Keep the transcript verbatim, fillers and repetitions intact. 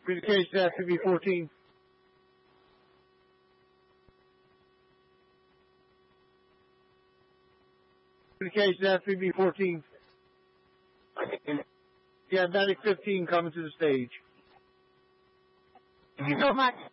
Communication S C V fourteen. Communication S C V fourteen. Yeah, Medic fifteen coming to the stage. Thank you so much.